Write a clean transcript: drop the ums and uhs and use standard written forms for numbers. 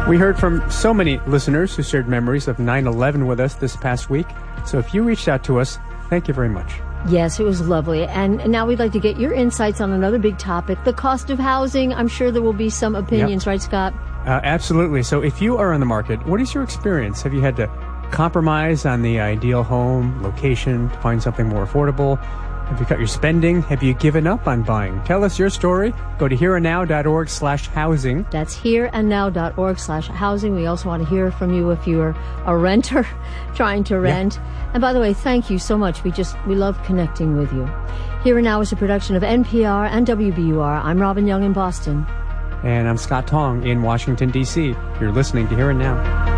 We heard from so many listeners who shared memories of 9/11 with us this past week. So if you reached out to us, thank you very much. Yes, it was lovely. And now we'd like to get your insights on another big topic, the cost of housing. I'm sure there will be some opinions, right, Scott? Absolutely. So if you are on the market, what is your experience? Have you had to compromise on the ideal home, location, to find something more affordable? Have you cut your spending? Have you given up on buying? Tell us your story. Go to hereandnow.org/housing. That's hereandnow.org/housing. We also want to hear from you if you're a renter trying to rent. Yeah. And by the way, thank you so much. We love connecting with you. Here and Now is a production of NPR and WBUR. I'm Robin Young in Boston. And I'm Scott Tong in Washington, D.C. You're listening to Here and Now.